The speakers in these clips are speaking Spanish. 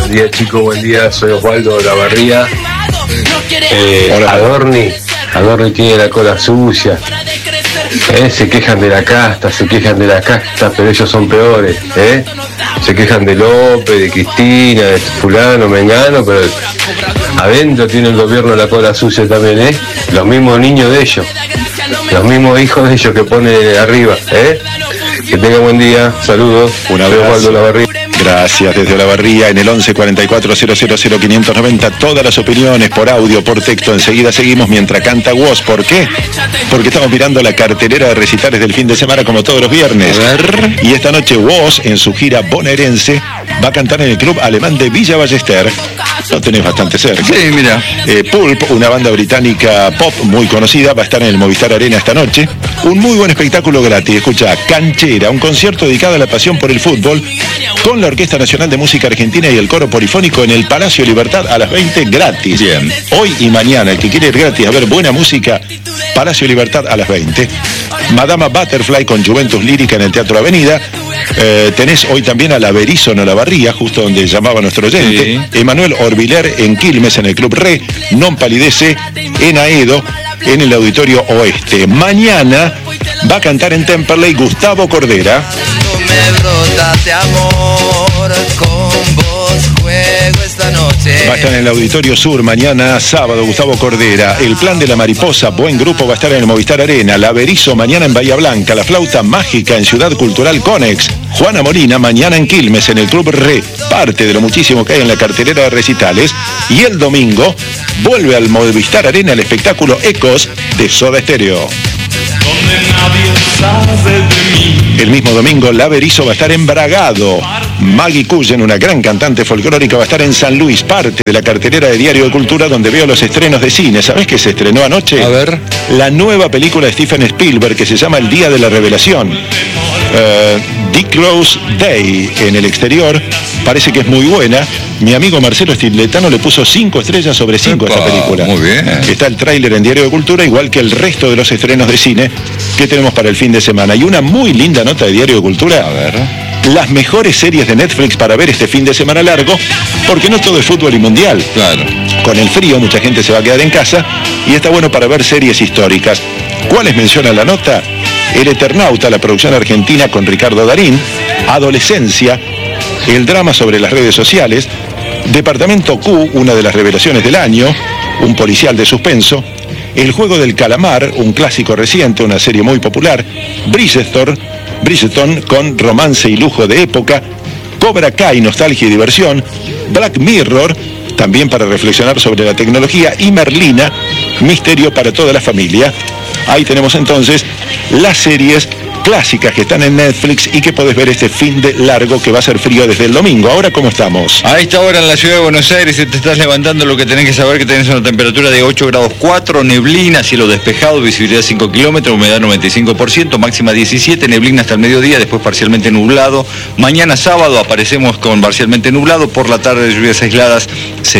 Buen día, chicos, buen día. Soy Osvaldo de La Barría. Adorni tiene la cola sucia. Se quejan de la casta, pero ellos son peores. Se quejan de López, de Cristina, de fulano, mengano, pero adentro tiene el gobierno la cola sucia también, Los mismos niños de ellos, los mismos hijos de ellos que ponen arriba, Que tengan buen día, saludos. Un abrazo. Osvaldo La Barría. Gracias, desde La Barría, en el 11 44 000 590, todas las opiniones por audio, por texto. Enseguida seguimos mientras canta Woz. ¿Por qué? Porque estamos mirando la cartelera de recitales del fin de semana como todos los viernes. Y esta noche Woz, en su gira bonaerense, va a cantar en el Club Alemán de Villa Ballester. Lo tenés bastante cerca. Sí, mira. Pulp, una banda británica pop muy conocida, va a estar en el Movistar Arena esta noche. Un muy buen espectáculo gratis. Escucha, Canchera, un concierto dedicado a la pasión por el fútbol, con la Orquesta Nacional de Música Argentina y el Coro Polifónico en el Palacio Libertad a las 20 gratis. Bien. Hoy y mañana, el que quiere ir gratis a ver buena música, Palacio Libertad a las 20. Madama Butterfly con Juventus Lírica en el Teatro Avenida. Tenés hoy también a la Berizo en La Barría, justo donde llamaba nuestro oyente. Sí. Emanuel Orbiler en Quilmes en el Club Re. Non Palidece en Aedo en el Auditorio Oeste. Mañana va a cantar en Temperley Gustavo Cordera. Me brota de amor, con vos juego esta noche. Va a estar en el Auditorio Sur mañana sábado Gustavo Cordera. El Plan de la Mariposa, buen grupo, va a estar en el Movistar Arena. La Berizo mañana en Bahía Blanca. La Flauta Mágica en Ciudad Cultural Conex. Juana Molina mañana en Quilmes en el Club Re. Parte de lo muchísimo que hay en la cartelera de recitales. Y el domingo vuelve al Movistar Arena el espectáculo Ecos de Soda Stereo. El mismo domingo, La Berizo va a estar en Bragado. Maggie Cullen, una gran cantante folclórica, va a estar en San Luis, parte de la cartelera de Diario de Cultura, donde veo los estrenos de cine. ¿Sabés qué se estrenó anoche? A ver. La nueva película de Stephen Spielberg, que se llama El Día de la Revelación. Dick Close Day en el exterior. Parece que es muy buena. Mi amigo Marcelo Stiletano le puso 5 estrellas sobre 5 a esta película. Muy bien. Está el tráiler en Diario de Cultura, igual que el resto de los estrenos de cine que tenemos para el fin de semana. Y una muy linda nota de Diario de Cultura. A ver. Las mejores series de Netflix para ver este fin de semana largo, porque no todo es fútbol y mundial. Claro. Con el frío mucha gente se va a quedar en casa y está bueno para ver series históricas. ¿Cuáles menciona la nota? El Eternauta, la producción argentina con Ricardo Darín. Adolescencia, el drama sobre las redes sociales. Departamento Q, una de las revelaciones del año, un policial de suspenso. El Juego del Calamar, un clásico reciente, una serie muy popular. Bridgerton con romance y lujo de época. Cobra Kai, nostalgia y diversión. Black Mirror, también para reflexionar sobre la tecnología. Y Merlina, misterio para toda la familia. Ahí tenemos entonces las series clásicas que están en Netflix y que podés ver este fin de largo que va a ser frío desde el domingo. Ahora, ¿cómo estamos? A esta hora en la ciudad de Buenos Aires, si te estás levantando, lo que tenés que saber que tenés una temperatura de 8 grados 4, neblina, cielo despejado, visibilidad 5 kilómetros, humedad 95%, máxima 17, neblina hasta el mediodía, después parcialmente nublado. Mañana sábado aparecemos con parcialmente nublado, por la tarde lluvias aisladas,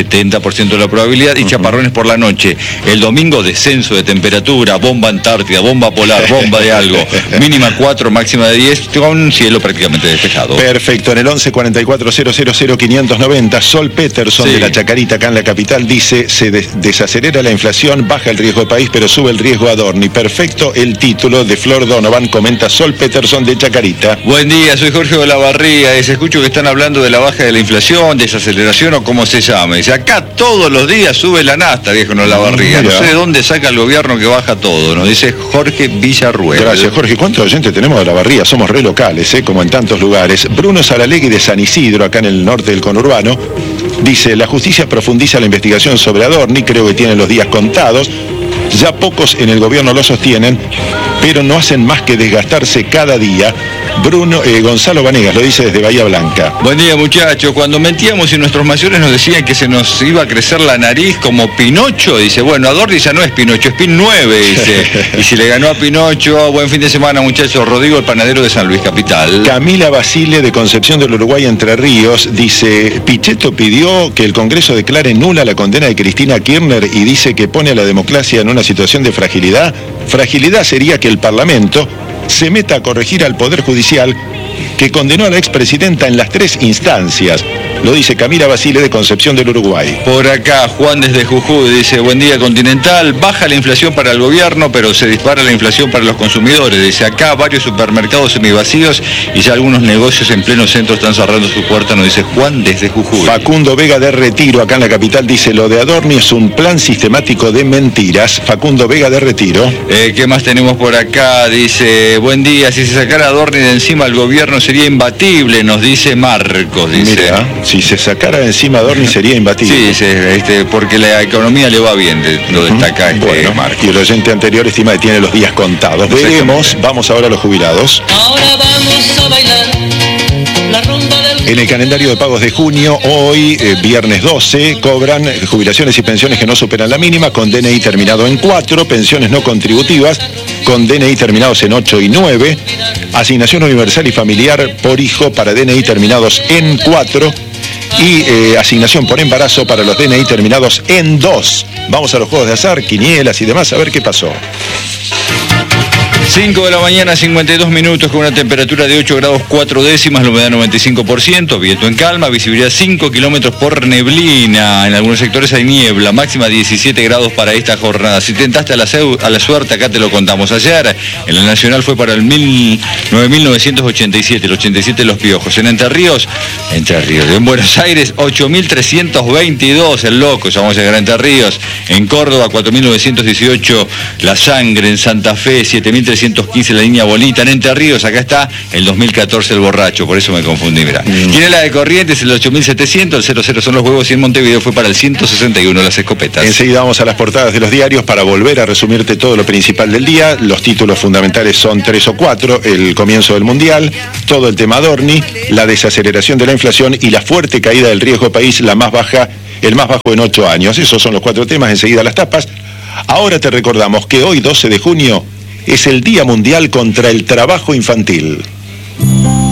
70% de la probabilidad, y chaparrones por la noche. El domingo descenso de temperatura, bomba antártida, bomba polar, bomba de algo, mínima 4, máxima de 10, con cielo prácticamente despejado. Perfecto, en el 11 44 000 590, Sol Peterson de La Chacarita, acá en la capital, dice: se desacelera la inflación, baja el riesgo de país, pero sube el riesgo Adorni. Perfecto el título de Flor Donovan, comenta Sol Peterson de Chacarita. Buen día, soy Jorge de La Barría, escucho que están hablando de la baja de la inflación, desaceleración o como se llama. Dice, acá todos los días sube la nafta, viejo, no La Barría. No sé de dónde saca el gobierno que baja todo, nos dice Jorge Villarruel. Gracias, Jorge. ¿Cuántos oyentes tenemos de La Barría? Somos re locales, como en tantos lugares. Bruno Saralegui de San Isidro, acá en el norte del conurbano, dice: la justicia profundiza la investigación sobre Adorni, creo que tienen los días contados. Ya pocos en el gobierno lo sostienen, pero no hacen más que desgastarse cada día. Gonzalo Vanegas lo dice desde Bahía Blanca. Buen día, muchachos. Cuando mentíamos y nuestros mayores nos decían que se nos iba a crecer la nariz como Pinocho, dice, bueno, Adorni ya no es Pinocho, es Pin 9, dice. Y si le ganó a Pinocho, buen fin de semana, muchachos. Rodrigo, el panadero de San Luis Capital. Camila Basile de Concepción del Uruguay, Entre Ríos, dice: Pichetto pidió que el Congreso declare nula la condena de Cristina Kirchner y dice que pone a la democracia en una situación de fragilidad. Fragilidad sería que el Parlamento se meta a corregir al Poder Judicial que condenó a la expresidenta en las 3 instancias. Lo dice Camila Basile de Concepción del Uruguay. Por acá, Juan desde Jujuy dice, buen día Continental, baja la inflación para el gobierno, pero se dispara la inflación para los consumidores. Dice, acá varios supermercados semivacíos y ya algunos negocios en pleno centro están cerrando sus puertas, nos dice Juan desde Jujuy. Facundo Vega de Retiro, acá en la capital, dice, lo de Adorni es un plan sistemático de mentiras. Facundo Vega de Retiro. ¿Qué más tenemos por acá? Dice, buen día, si se sacara Adorni de encima el gobierno sería imbatible, nos dice Marcos, dice. Mirá, si se sacara de encima Adorni sería imbatible. Sí, porque la economía le va bien, lo destaca bueno, Marcos. Y el oyente anterior estima que tiene los días contados. Veremos, vamos ahora a los jubilados. Ahora vamos a bailar la rumba del... En el calendario de pagos de junio, hoy, viernes 12, cobran jubilaciones y pensiones que no superan la mínima, con DNI terminado en 4, pensiones no contributivas, con DNI terminados en 8 y 9, asignación universal y familiar por hijo para DNI terminados en 4, y asignación por embarazo para los DNI terminados en 2. Vamos a los juegos de azar, quinielas y demás, a ver qué pasó. 5 de la mañana, 52 minutos, con una temperatura de 8 grados 4 décimas, la humedad 95%, viento en calma, visibilidad 5 kilómetros por neblina, en algunos sectores hay niebla, máxima 17 grados para esta jornada. Si tentaste a la suerte, acá te lo contamos. Ayer, en la Nacional fue para el 9.987, el 87 Los Piojos. En Entre Ríos, en Buenos Aires, 8.322, el loco, ya vamos a llegar a Entre Ríos. En Córdoba, 4.918, La Sangre. En Santa Fe, 7.315 la línea Bolita. En Entre Ríos, acá está el 2014 el borracho, por eso me confundí, mirá. Tiene la de Corrientes, el 8.700, el 00 son los huevos, y en Montevideo fue para el 161 las escopetas. Enseguida vamos a las portadas de los diarios para volver a resumirte todo lo principal del día. Los títulos fundamentales son 3 o 4, el comienzo del Mundial, todo el tema Adorni, la desaceleración de la inflación y la fuerte caída del riesgo país, el más bajo en 8 años. Esos son los 4 temas, enseguida las tapas. Ahora te recordamos que hoy, 12 de junio, es el Día Mundial contra el Trabajo Infantil.